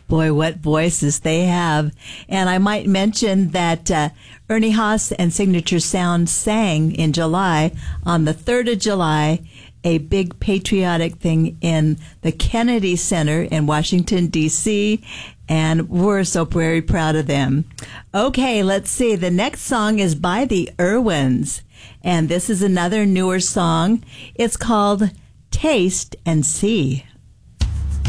Boy, what voices they have. And I might mention that Ernie Haas and Signature Sound sang in July, on the 3rd of July, a big patriotic thing in the Kennedy Center in Washington, D.C., and we're so very proud of them. Okay, let's see. The next song is by the Irwins, and this is another newer song. It's called Taste and See.